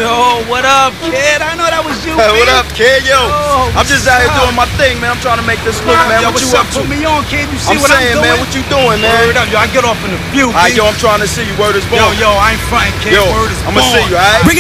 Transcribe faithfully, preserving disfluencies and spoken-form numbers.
Yo, what up, kid? I know that was you, Hey, what man. up, kid? Yo, Yo, I'm just out here what's up? doing my thing, man. I'm trying to make this look, man. Yo, What what's you up? up to? Put me on, kid. You see I'm what saying, I'm doing? man, what you doing, man? Word up, yo. I get off in a few, All right, kid. yo, I'm trying to see you. Word is Yo, born. yo, I ain't frontin', kid. Yo, Word is I'ma born. see you, all right? Bring it